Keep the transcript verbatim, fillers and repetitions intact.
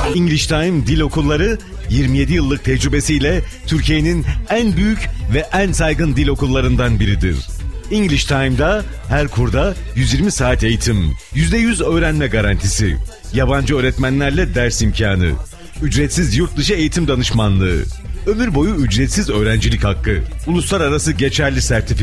English Time Dil Okulları yirmi yedi yıllık tecrübesiyle Türkiye'nin en büyük ve en saygın dil okullarından biridir. English Time'da her kurda yüz yirmi saat eğitim, yüzde yüz öğrenme garantisi, yabancı öğretmenlerle ders imkanı, ücretsiz yurt dışı eğitim danışmanlığı, ömür boyu ücretsiz öğrencilik hakkı, uluslararası geçerli sertifika.